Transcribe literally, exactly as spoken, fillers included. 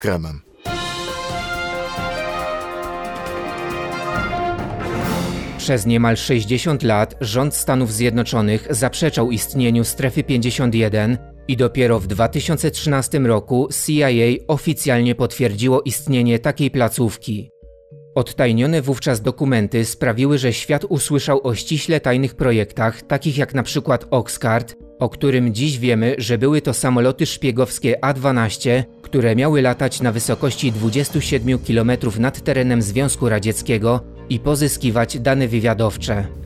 kremem. Przez niemal sześćdziesiąt lat rząd Stanów Zjednoczonych zaprzeczał istnieniu Strefy pięćdziesiąt jeden i dopiero w dwa tysiące trzynastym roku C I A oficjalnie potwierdziło istnienie takiej placówki. Odtajnione wówczas dokumenty sprawiły, że świat usłyszał o ściśle tajnych projektach, takich jak na przykład Oxcart, o którym dziś wiemy, że były to samoloty szpiegowskie A dwanaście, które miały latać na wysokości dwudziestu siedmiu kilometrów nad terenem Związku Radzieckiego i pozyskiwać dane wywiadowcze.